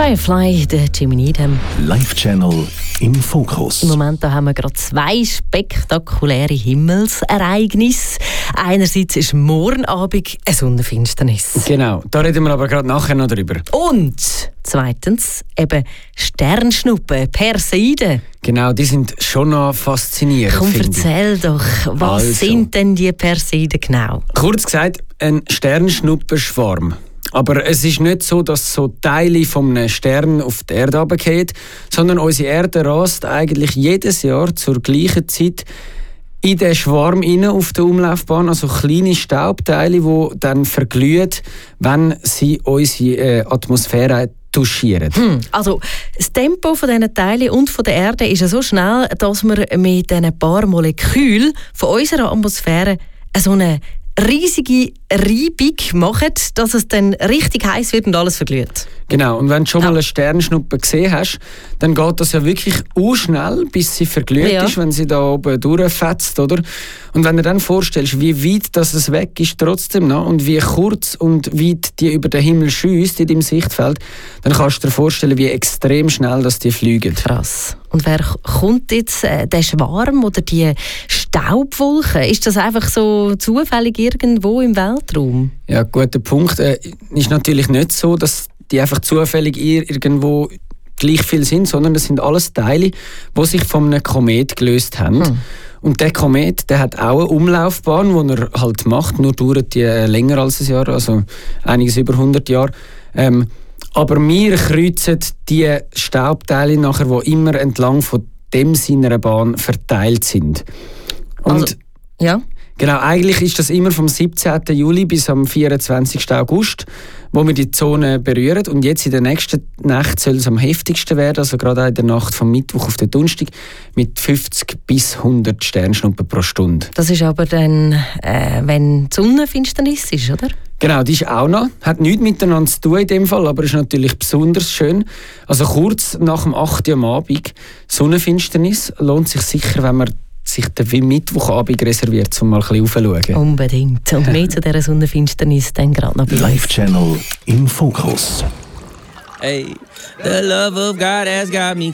Firefly, der Jimmy Needham. Live-Channel im Fokus. Im Moment haben wir gerade zwei spektakuläre Himmelsereignisse. Einerseits ist morgen Abend eine Sonnenfinsternis. Genau, da reden wir aber gerade nachher noch drüber. Und zweitens eben Sternschnuppen, Perseiden. Genau, die sind schon noch faszinierend. Komm, erzähl doch, was sind denn die Perseiden genau? Kurz gesagt, ein Sternschnuppenschwarm. Aber es ist nicht so, dass so Teile von einem Stern auf die Erde runterfallen, sondern unsere Erde rast eigentlich jedes Jahr zur gleichen Zeit in den Schwarm rein auf der Umlaufbahn, also kleine Staubteile, die dann verglühen, wenn sie unsere Atmosphäre touchieren. Also das Tempo von diesen Teilen und von der Erde ist ja so schnell, dass wir mit diesen paar Molekülen von unserer Atmosphäre so eine riesige Reibung machen, dass es dann richtig heiß wird und alles verglüht. Genau, und wenn du schon mal eine Sternschnuppe gesehen hast, dann geht das ja wirklich schnell, bis sie verglüht ist, wenn sie da oben durchfetzt, oder? Und wenn du dann vorstellst, wie weit das es weg ist trotzdem noch und wie kurz und weit die über den Himmel schiesst in deinem Sichtfeld, dann kannst du dir vorstellen, wie extrem schnell das die fliegen. Krass. Und wer kommt jetzt, der Schwarm oder die Staubwolke? Ist das einfach so zufällig irgendwo im Weltraum? Ja, guter Punkt. Ist natürlich nicht so, dass die einfach zufällig irgendwo gleich viel sind, sondern das sind alles Teile, die sich von einem Komet gelöst haben. Und der Komet, der hat auch eine Umlaufbahn, die er halt macht, nur dauert die länger als ein Jahr, also einiges über 100 Jahre. Aber wir kreuzen die Staubteile nachher, die immer entlang von dem seiner Bahn verteilt sind. Und also, ja. Genau, eigentlich ist das immer vom 17. Juli bis am 24. August, wo wir die Zone berühren. Und jetzt in der nächsten Nacht soll es am heftigsten werden, also gerade auch in der Nacht vom Mittwoch auf den Donnerstag, mit 50 bis 100 Sternschnuppen pro Stunde. Das ist aber dann, wenn die Sonnenfinsternis ist, oder? Genau, die ist auch noch. Hat nichts miteinander zu tun in dem Fall, aber ist natürlich besonders schön. Also kurz nach dem 8. Uhr am Abend, Sonnenfinsternis, lohnt sich sicher, wenn man sich den Mittwochabend reserviert, um mal ein bisschen raufzuschauen. Unbedingt. Und mehr zu dieser Sonnenfinsternis dann gerade noch bei Live-Channel im Fokus. Hey, the love of God has got me